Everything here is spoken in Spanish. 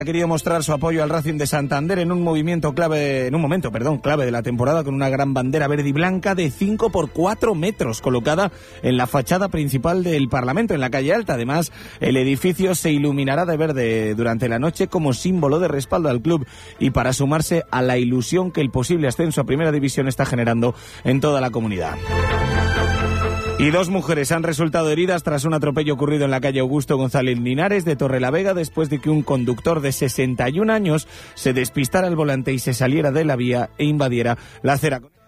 Ha querido mostrar su apoyo al Racing de Santander en un momento clave de la temporada, con una gran bandera verde y blanca de 5 por 4 metros colocada en la fachada principal del Parlamento, en la calle Alta. Además, el edificio se iluminará de verde durante la noche como símbolo de respaldo al club y para sumarse a la ilusión que el posible ascenso a Primera División está generando en toda la comunidad. Y 2 mujeres han resultado heridas tras un atropello ocurrido en la calle Augusto González Linares de Torrelavega, después de que un conductor de 61 años se despistara al volante y se saliera de la vía e invadiera la acera.